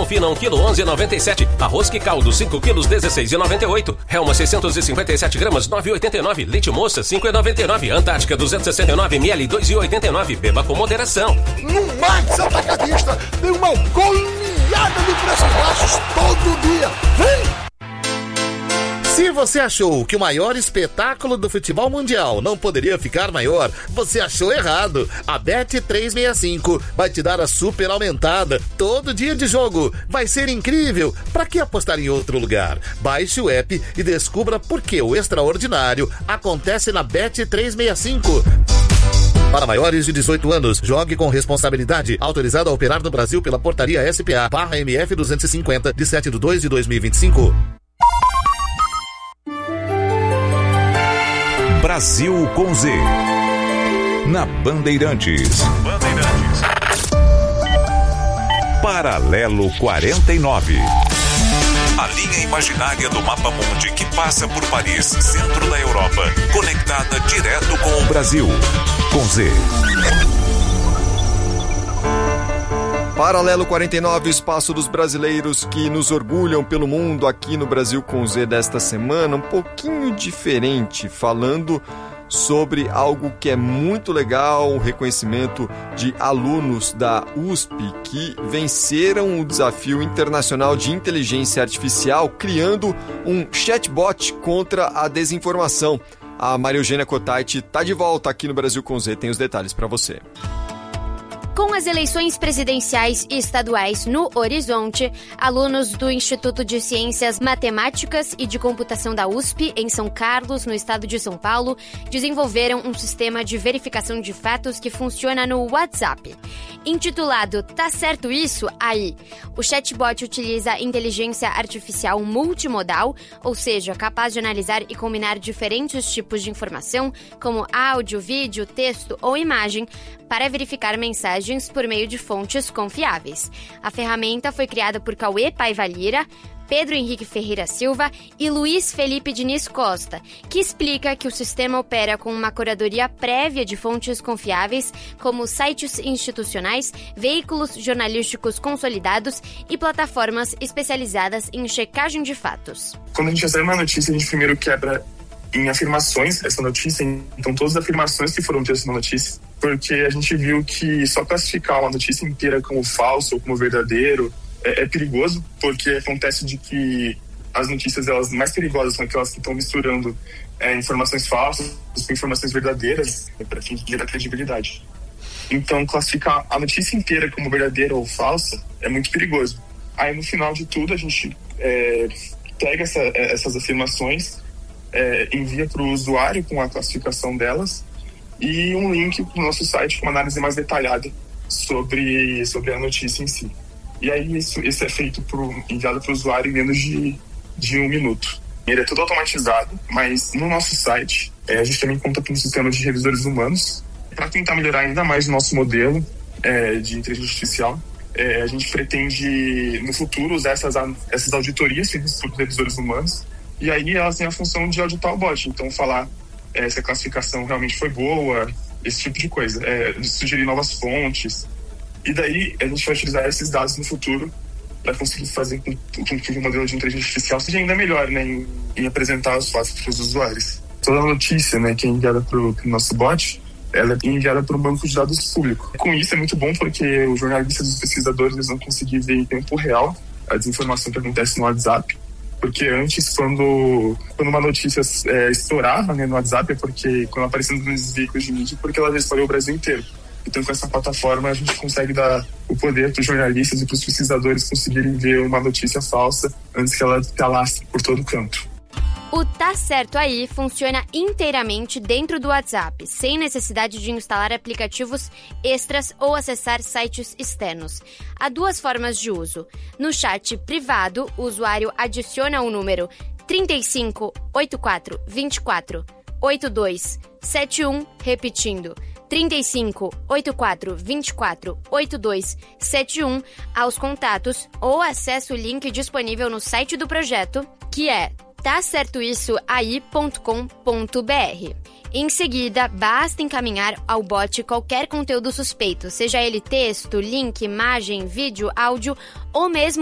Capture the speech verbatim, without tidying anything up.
fina um quilo onze e noventa e sete. Arroz que caldo cinco quilos dezesseis e noventa e oito. Helma seiscentos e cinquenta e sete gramas nove e oitenta e nove. Leite moça cinco e noventa e nove. Antártica duzentos e sessenta e nove mililitros dois e oitenta e nove. Beba com moderação. No Max Atacadista tem uma goleada de preços baixos todo dia. Vem! Se você achou que o maior espetáculo do futebol mundial não poderia ficar maior, você achou errado. A Bet trezentos e sessenta e cinco vai te dar a super aumentada todo dia de jogo. Vai ser incrível. Pra que apostar em outro lugar? Baixe o app e descubra por que o extraordinário acontece na Bet trezentos e sessenta e cinco. Para maiores de dezoito anos, jogue com responsabilidade. Autorizado a operar no Brasil pela Portaria S P A barra M F duzentos e cinquenta, de sete de dois de dois mil e vinte e cinco. Brasil com Z, na Bandeirantes. Bandeirantes. Paralelo quarenta e nove. A linha imaginária do mapa mundi que passa por Paris, centro da Europa, conectada direto com o Brasil. Com Z. Paralelo quarenta e nove, espaço dos brasileiros que nos orgulham pelo mundo, aqui no Brasil com Z desta semana, um pouquinho diferente, falando sobre algo que é muito legal, o reconhecimento de alunos da U S P que venceram o desafio internacional de inteligência artificial, criando um chatbot contra a desinformação. A Maria Eugênia Cotait está de volta aqui no Brasil com Z, tem os detalhes para você. Com as eleições presidenciais e estaduais no horizonte, alunos do Instituto de Ciências Matemáticas e de Computação da U S P, em São Carlos, no estado de São Paulo, desenvolveram um sistema de verificação de fatos que funciona no WhatsApp. Intitulado Tá Certo Isso? Aí! O chatbot utiliza inteligência artificial multimodal, ou seja, capaz de analisar e combinar diferentes tipos de informação, como áudio, vídeo, texto ou imagem, para verificar mensagens por meio de fontes confiáveis. A ferramenta foi criada por Cauê Paiva Lira, Pedro Henrique Ferreira Silva e Luiz Felipe Diniz Costa, que explica que o sistema opera com uma curadoria prévia de fontes confiáveis, como sites institucionais, veículos jornalísticos consolidados e plataformas especializadas em checagem de fatos. Quando a gente recebe uma notícia, a gente primeiro quebra em afirmações essa notícia, então todas as afirmações que foram ditas na notícia, porque a gente viu que só classificar uma notícia inteira como falso ou como verdadeiro é, é perigoso, porque acontece de que as notícias elas mais perigosas são aquelas que estão misturando é, informações falsas com informações verdadeiras, para fim de gerar credibilidade. Então classificar a notícia inteira como verdadeira ou falsa é muito perigoso. Aí no final de tudo a gente é, pega essa, essas afirmações, É, envia para o usuário com a classificação delas e um link para o nosso site com uma análise mais detalhada sobre, sobre a notícia em si. E aí isso, isso é feito por, enviado para o usuário em menos de, de um minuto. Ele é todo automatizado, mas no nosso site é, a gente também conta com um sistema de revisores humanos para tentar melhorar ainda mais o nosso modelo é, de inteligência artificial. É, a gente pretende no futuro usar essas, essas auditorias feitas por revisores humanos. E aí elas têm a função de auditar o bot, então falar é, se a classificação realmente foi boa, esse tipo de coisa, é, sugerir novas fontes. E daí a gente vai utilizar esses dados no futuro para conseguir fazer com, com que o modelo de inteligência artificial seja ainda melhor, né, em, em apresentar os fatos para os usuários. Toda notícia, né, que é enviada para o nosso bot, ela é enviada para um banco de dados público. Com isso é muito bom porque os jornalistas e os pesquisadores eles vão conseguir ver em tempo real a desinformação que acontece no WhatsApp. Porque antes, quando, quando uma notícia é, estourava, né, no WhatsApp, é porque quando aparecia nos veículos de mídia, porque ela já estourou o Brasil inteiro. Então, com essa plataforma, a gente consegue dar o poder para os jornalistas e para os pesquisadores conseguirem ver uma notícia falsa antes que ela calasse por todo canto. O Tá Certo Aí funciona inteiramente dentro do WhatsApp, sem necessidade de instalar aplicativos extras ou acessar sites externos. Há duas formas de uso. No chat privado, o usuário adiciona o número trinta e cinco, oitenta e quatro, vinte e quatro, oitenta e dois, setenta e um, repetindo trinta e cinco, oitenta e quatro, vinte e quatro, oitenta e dois, setenta e um aos contatos ou acessa o link disponível no site do projeto, que é tá certo isso aí ponto com ponto b r. Em seguida, basta encaminhar ao bot qualquer conteúdo suspeito, seja ele texto, link, imagem, vídeo, áudio ou mesmo